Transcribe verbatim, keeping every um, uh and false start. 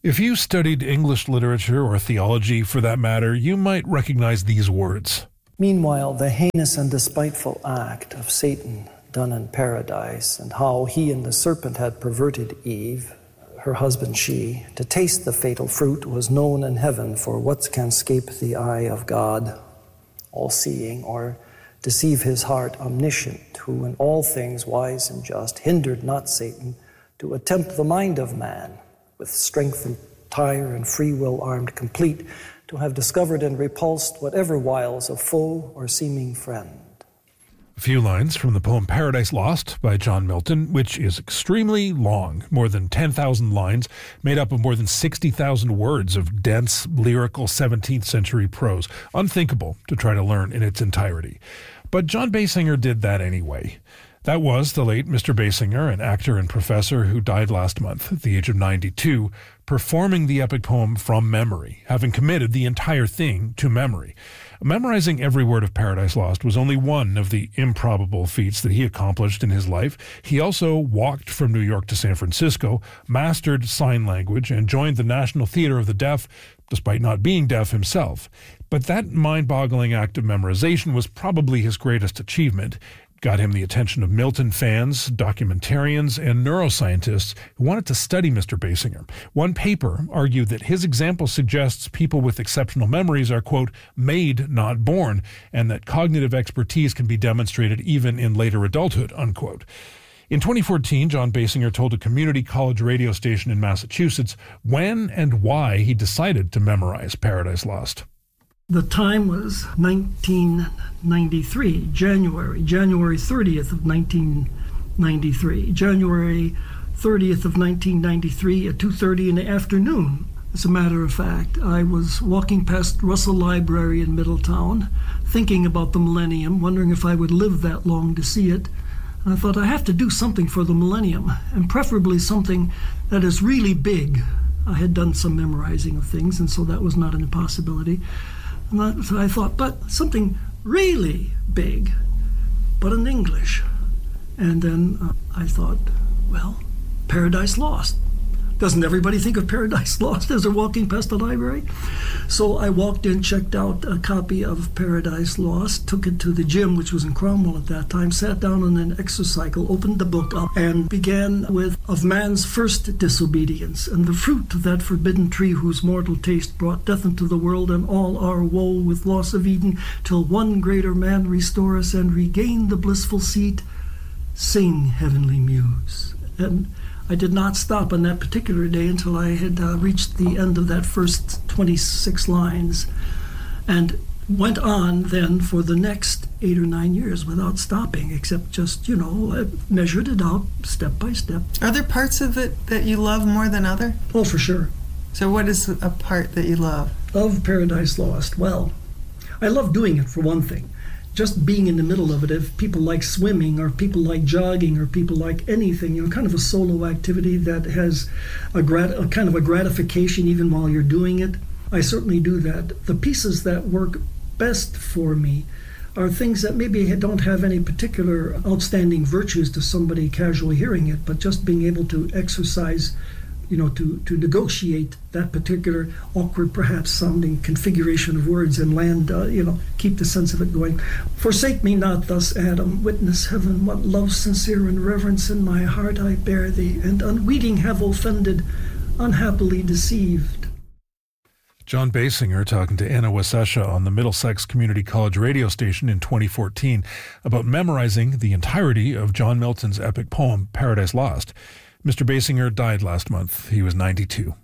If you studied English literature or theology for that matter, you might recognize these words. Meanwhile, the heinous and despiteful act of Satan done in paradise, and how he and the serpent had perverted Eve, her husband she, to taste the fatal fruit, was known in heaven, for what can escape the eye of God, all-seeing, or deceive his heart, omniscient, who in all things wise and just, hindered not Satan to attempt the mind of man, with strength entire and free will armed complete, to have discovered and repulsed whatever wiles of foe or seeming friend. A few lines from the poem Paradise Lost by John Milton, which is extremely long, more than ten thousand lines, made up of more than sixty thousand words of dense, lyrical seventeenth century prose, unthinkable to try to learn in its entirety. But John Basinger did that anyway. That was the late Mister Basinger, an actor and professor who died last month at the age of ninety-two, performing the epic poem from memory, having committed the entire thing to memory. Memorizing every word of Paradise Lost was only one of the improbable feats that he accomplished in his life. He also walked from New York to San Francisco, mastered sign language, and joined the National Theater of the Deaf, despite not being deaf himself. But that mind-boggling act of memorization was probably his greatest achievement. Got him the attention of Milton fans, documentarians, and neuroscientists who wanted to study Mister Basinger. One paper argued that his example suggests people with exceptional memories are, quote, made, not born, and that cognitive expertise can be demonstrated even in later adulthood, unquote. In twenty fourteen, John Basinger told a community college radio station in Massachusetts when and why he decided to memorize Paradise Lost. The time was nineteen ninety-three, January, January thirtieth of nineteen ninety-three. January thirtieth of nineteen ninety-three at two thirty in the afternoon. As a matter of fact, I was walking past Russell Library in Middletown, thinking about the millennium, wondering if I would live that long to see it. And I thought, I have to do something for the millennium, and preferably something that is really big. I had done some memorizing of things, and so that was not an impossibility. And so I thought, but something really big, but in English. And then uh, I thought, well, Paradise Lost. Doesn't everybody think of Paradise Lost as they're walking past the library? So I walked in, checked out a copy of Paradise Lost, took it to the gym, which was in Cromwell at that time, sat down on an exercycle, opened the book up, and began with, of man's first disobedience, and the fruit of that forbidden tree whose mortal taste brought death into the world, and all our woe with loss of Eden, till one greater man restore us and regain the blissful seat. Sing, heavenly muse. And I did not stop on that particular day until I had uh, reached the end of that first twenty-six lines, and went on then for the next eight or nine years without stopping, except just, you know, I measured it out step by step. Are there parts of it that you love more than other? Oh, for sure. So what is a part that you love? Of Paradise Lost? Well, I love doing it, for one thing. Just being in the middle of it, if people like swimming or people like jogging or people like anything, you know, kind of a solo activity that has a, grat- a kind of a gratification even while you're doing it, I certainly do that. The pieces that work best for me are things that maybe don't have any particular outstanding virtues to somebody casually hearing it, but just being able to exercise, you know, to, to negotiate that particular awkward, perhaps sounding configuration of words and land, uh, you know, keep the sense of it going. Forsake me not thus, Adam, witness heaven, what love sincere and reverence in my heart I bear thee, and unweeting have offended, unhappily deceived. John Basinger talking to Anna Wasesha on the Middlesex Community College radio station in twenty fourteen about memorizing the entirety of John Milton's epic poem, Paradise Lost. Mister Basinger died last month. He was ninety-two.